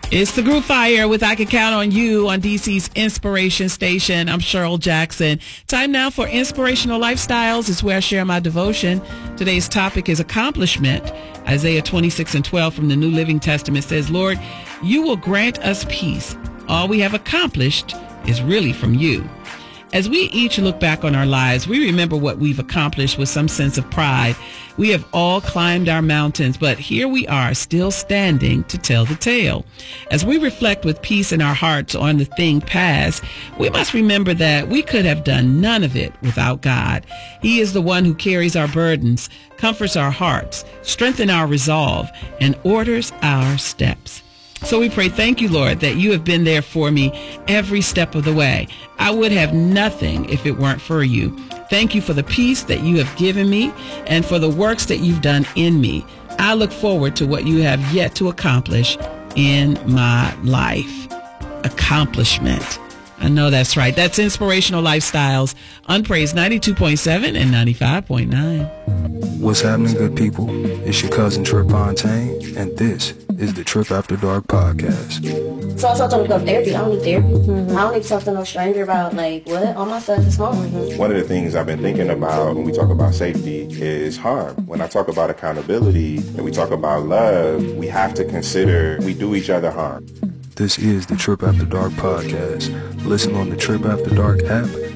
It's the Group Fire with I Can Count on You on DC's Inspiration Station. I'm Cheryl Jackson. Time now for Inspirational Lifestyles. It's where I share my devotion. Today's topic is accomplishment. Isaiah 26:12 from the New Living Testament says, Lord, you will grant us peace. All we have accomplished is really from you. As we each look back on our lives, we remember what we've accomplished with some sense of pride. We have all climbed our mountains, but here we are still standing to tell the tale. As we reflect with peace in our hearts on the thing past, we must remember that we could have done none of it without God. He is the one who carries our burdens, comforts our hearts, strengthens our resolve, and orders our steps. So we pray, thank you, Lord, that you have been there for me every step of the way. I would have nothing if it weren't for you. Thank you for the peace that you have given me and for the works that you've done in me. I look forward to what you have yet to accomplish in my life. Accomplishment. I know that's right. That's Inspirational Lifestyles, Unpraised 92.7 and 95.9. What's happening, good people? It's your cousin Trip Fontaine, and this is the Trip After Dark podcast. So I told them to go to therapy. I don't need therapy. I don't need to talk to no stranger about, like, what? All my stuff is home. One of the things I've been thinking about when we talk about safety is harm. When I talk about accountability and we talk about love, we have to consider we do each other harm. This is the Trip After Dark podcast. Listen on the Trip After Dark app